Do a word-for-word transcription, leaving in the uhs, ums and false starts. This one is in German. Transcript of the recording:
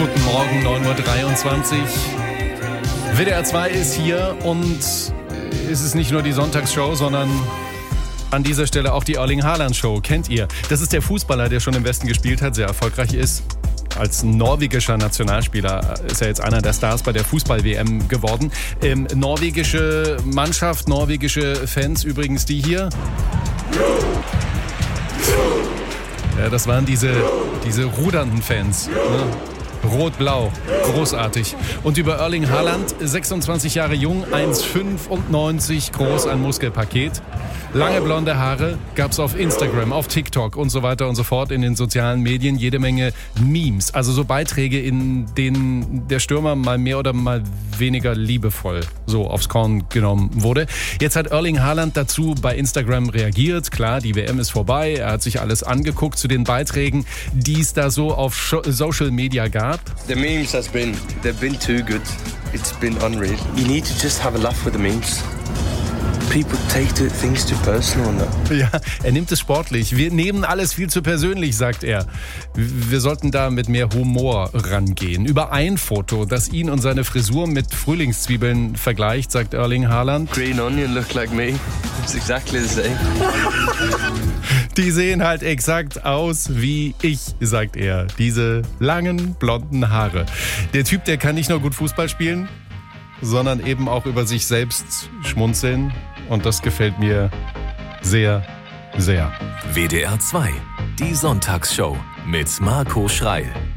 Guten Morgen, neun Uhr dreiundzwanzig. W D R zwei ist hier und es ist nicht nur die Sonntagsshow, sondern an dieser Stelle auch die Erling Haaland Show. Kennt ihr? Das ist der Fußballer, der schon im Westen gespielt hat, sehr erfolgreich ist. Als norwegischer Nationalspieler ist er jetzt einer der Stars bei der Fußball-W M geworden. Ähm, norwegische Mannschaft, norwegische Fans, übrigens die hier. Ja, das waren diese, diese rudernden Fans. Ne? Rot-Blau, großartig. Und über Erling Haaland, sechsundzwanzig Jahre jung, eins Komma fünfundneunzig groß, ein Muskelpaket. Lange blonde Haare gab's auf Instagram, auf TikTok und so weiter und so fort in den sozialen Medien. Jede Menge Memes, also so Beiträge, in denen der Stürmer mal mehr oder mal weniger liebevoll so aufs Korn genommen wurde. Jetzt hat Erling Haaland dazu bei Instagram reagiert. Klar, die W M ist vorbei. Er hat sich alles angeguckt zu den Beiträgen, die es da so auf Social Media gab. The memes has been, they've been too good. It's been unreal. You need to just have a laugh with the memes. People take the things too personal. No? Ja, er nimmt es sportlich. Wir nehmen alles viel zu persönlich, sagt er. Wir sollten da mit mehr Humor rangehen. Über ein Foto, das ihn und seine Frisur mit Frühlingszwiebeln vergleicht, sagt Erling Haaland. Green onion look like me. It's exactly the same. Die sehen halt exakt aus wie ich, sagt er. Diese langen, blonden Haare. Der Typ, der kann nicht nur gut Fußball spielen, sondern eben auch über sich selbst schmunzeln. Und das gefällt mir sehr, sehr. W D R zwei, die Sonntagsshow mit Marco Schreil.